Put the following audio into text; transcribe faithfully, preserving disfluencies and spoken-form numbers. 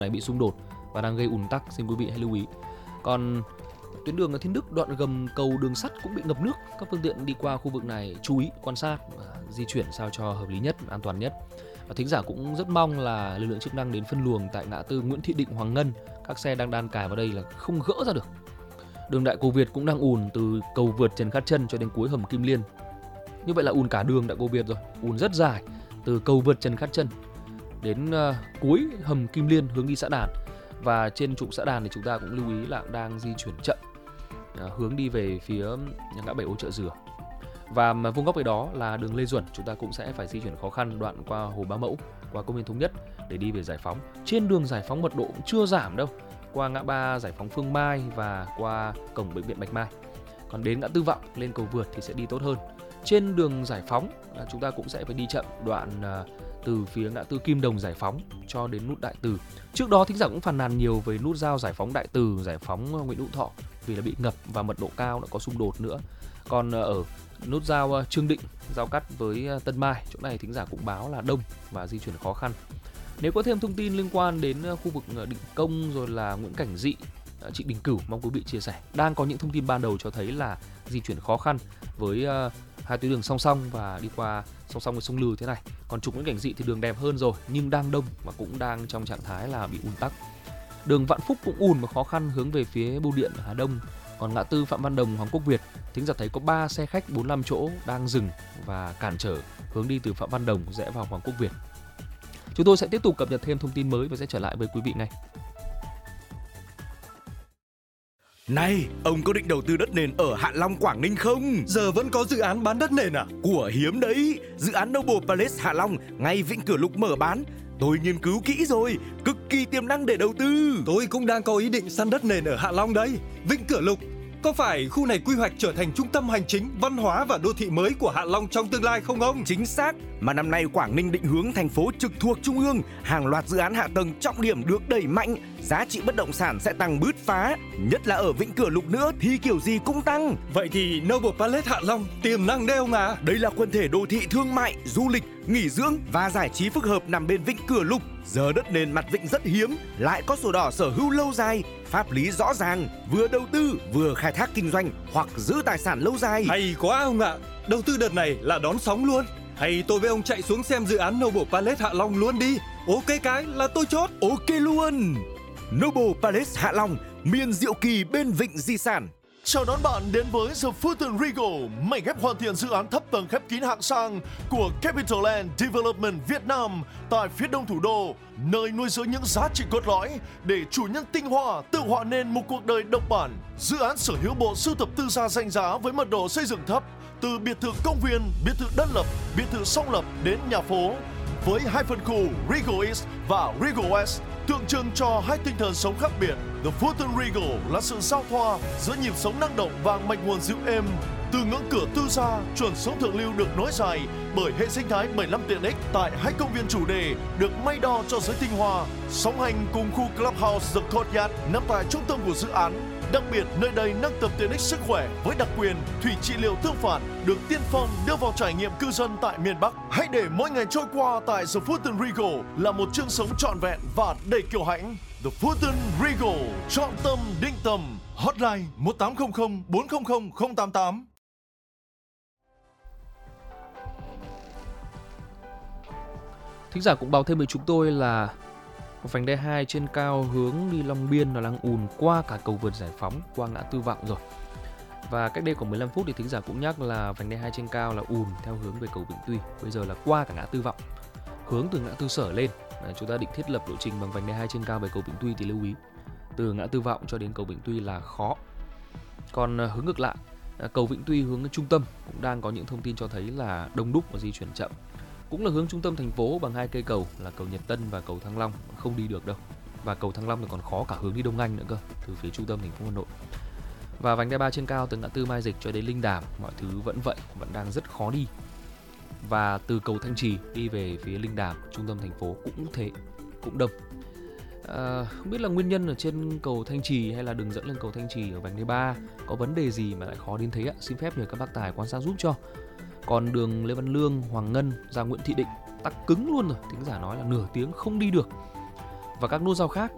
này bị xung đột và đang gây ùn tắc, xin quý vị hãy lưu ý. Còn tuyến đường ở Thiên Đức, đoạn gầm cầu đường sắt cũng bị ngập nước. Các phương tiện đi qua khu vực này chú ý quan sát và di chuyển sao cho hợp lý nhất, an toàn nhất. Và thính giả cũng rất mong là lực lượng chức năng đến phân luồng tại ngã tư Nguyễn Thị Định, Hoàng Ngân. Các xe đang đan cài vào đây là không gỡ ra được. Đường Đại Cô Việt cũng đang ùn từ cầu vượt Trần Khát Trân cho đến cuối hầm Kim Liên. Như vậy là ùn cả đường Đại Cô Việt rồi, ùn rất dài từ cầu vượt Trần Khát Trân đến uh, cuối hầm Kim Liên hướng đi xã Đàn. Và trên trục xã Đàn thì chúng ta cũng lưu ý là đang di chuyển chậm, uh, hướng đi về phía ngã bảy Ô Chợ Dừa. Và vuông góc với đó là đường Lê Duẩn, chúng ta cũng sẽ phải di chuyển khó khăn đoạn qua Hồ Bá Mẫu, qua Công viên Thống Nhất để đi về Giải Phóng. Trên đường Giải Phóng mật độ cũng chưa giảm đâu, qua ngã ba Giải Phóng Phương Mai và qua cổng bệnh viện Bạch Mai. Còn đến ngã tư Vọng lên cầu vượt thì sẽ đi tốt hơn. Trên đường Giải Phóng chúng ta cũng sẽ phải đi chậm đoạn từ phía ngã tư Kim Đồng Giải Phóng cho đến nút Đại Từ. Trước đó thính giả cũng phàn nàn nhiều về nút giao Giải Phóng Đại Từ, Giải Phóng Nguyễn Hữu Thọ vì là bị ngập và mật độ cao, đã có xung đột nữa. Còn ở nút giao Trương Định giao cắt với Tân Mai, chỗ này thính giả cũng báo là đông và di chuyển khó khăn. Nếu có thêm thông tin liên quan đến khu vực Định Công rồi là Nguyễn Cảnh Dị, Trịnh Đình Cửu, mong quý vị chia sẻ. Đang có những thông tin ban đầu cho thấy là di chuyển khó khăn với uh, hai tuyến đường song song và đi qua song song với sông Lừ thế này. Còn trục Nguyễn Cảnh Dị thì đường đẹp hơn rồi nhưng đang đông và cũng đang trong trạng thái là bị ùn tắc. Đường Vạn Phúc cũng ùn và khó khăn hướng về phía Bưu Điện ở Hà Đông. Còn ngã tư Phạm Văn Đồng, Hoàng Quốc Việt, thính giả thấy có ba xe khách bốn mươi lăm chỗ đang dừng và cản trở hướng đi từ Phạm Văn Đồng rẽ vào Hoàng Quốc Việt. Chúng tôi sẽ tiếp tục cập nhật thêm thông tin mới và sẽ trở lại với quý vị ngay. Này, ông có định đầu tư đất nền ở Hạ Long, Quảng Ninh không? Giờ vẫn có dự án bán đất nền à? Của hiếm đấy, dự án Noble Palace Hạ Long ngay Vĩnh Cửa Lục mở bán. Tôi nghiên cứu kỹ rồi, cực kỳ tiềm năng để đầu tư. Tôi cũng đang có ý định săn đất nền ở Hạ Long đây. Vĩnh Cửa Lục, có phải khu này quy hoạch trở thành trung tâm hành chính, văn hóa và đô thị mới của Hạ Long trong tương lai không ông? Chính xác, mà năm nay Quảng Ninh định hướng thành phố trực thuộc Trung ương, hàng loạt dự án hạ tầng trọng điểm được đẩy mạnh, giá trị bất động sản sẽ tăng bứt phá, nhất là ở Vĩnh Cửa Lục nữa thì kiểu gì cũng tăng. Vậy thì Noble Palace Hạ Long tiềm năng đeo mà. Đây là quần thể đô thị thương mại, du lịch, nghỉ dưỡng và giải trí phức hợp nằm bên Vĩnh Cửa Lục. Giờ đất nền mặt vịnh rất hiếm, lại có sổ đỏ sở hữu lâu dài, pháp lý rõ ràng, vừa đầu tư vừa khai thác kinh doanh hoặc giữ tài sản lâu dài. Hay quá ông ạ, đầu tư đợt này là đón sóng luôn. Hay tôi với ông chạy xuống xem dự án Noble Palace Hạ Long luôn đi. Ok cái là tôi chốt. Ok luôn. Noble Palace Hạ Long, miền diệu kỳ bên vịnh di sản. Chào đón bạn đến với The Fulton Regal, mảnh ghép hoàn thiện dự án thấp tầng khép kín hạng sang của Capital Land Development Việt Nam tại phía đông thủ đô, nơi nuôi dưỡng những giá trị cốt lõi để chủ nhân tinh hoa tự họa nên một cuộc đời độc bản. Dự án sở hữu bộ sưu tập tư gia danh giá với mật độ xây dựng thấp, từ biệt thự công viên, biệt thự đơn lập, biệt thự song lập đến nhà phố, với hai phân khu Regal East và Regal West, tượng trưng cho hai tinh thần sống khác biệt. The Fulton Regal là sự giao thoa giữa nhịp sống năng động và mạch nguồn dịu êm. Từ ngưỡng cửa tư gia, chuẩn sống thượng lưu được nối dài bởi hệ sinh thái bảy mươi lăm tiện ích tại hai công viên chủ đề được may đo cho giới tinh hoa. Song hành cùng khu Clubhouse The Courtyard nằm tại trung tâm của dự án. Đặc biệt, nơi đây nâng tầm tiện ích sức khỏe với đặc quyền thủy trị liệu tương phản được tiên phong đưa vào trải nghiệm cư dân tại miền Bắc. Hãy để mỗi ngày trôi qua tại The Fulton Regal là một chương sống trọn vẹn và đầy kiêu hãnh. The Fulton Regal, chọn tâm định tầm. Hotline một tám không không bốn không không không tám tám. Thính giả cũng báo thêm với chúng tôi là vành đai hai trên cao hướng đi Long Biên là đang ùn qua cả cầu vượt Giải Phóng, qua ngã tư Vọng rồi. Và cách đây khoảng mười lăm phút thì thính giả cũng nhắc là vành đai hai trên cao là ùn theo hướng về cầu Vĩnh Tuy. Bây giờ là qua cả ngã tư Vọng, hướng từ ngã tư Sở lên. À, chúng ta định thiết lập lộ trình bằng vành đai hai trên cao về cầu Vĩnh Tuy thì lưu ý từ ngã tư Vọng cho đến cầu Vĩnh Tuy là khó. Còn à, hướng ngược lại, à, cầu Vĩnh Tuy hướng trung tâm cũng đang có những thông tin cho thấy là đông đúc và di chuyển chậm. Cũng là hướng trung tâm thành phố bằng hai cây cầu là cầu Nhật Tân và cầu Thăng Long, không đi được đâu. Và cầu Thăng Long thì còn khó cả hướng đi Đông Anh nữa cơ, từ phía trung tâm thành phố Hà Nội. Và vành đai ba trên cao từ ngã tư Mai Dịch cho đến Linh Đàm, mọi thứ vẫn vậy, vẫn đang rất khó đi. Và từ cầu Thanh Trì đi về phía Linh Đàm, trung tâm thành phố cũng thế, cũng đông. À, không biết là nguyên nhân ở trên cầu Thanh Trì hay là đường dẫn lên cầu Thanh Trì ở vành đai ba có vấn đề gì mà lại khó đến thế ạ? Xin phép nhờ các bác tài quan sát giúp cho. Còn đường Lê Văn Lương, Hoàng Ngân ra Nguyễn Thị Định tắc cứng luôn rồi, thính giả nói là nửa tiếng không đi được. Và các nút giao khác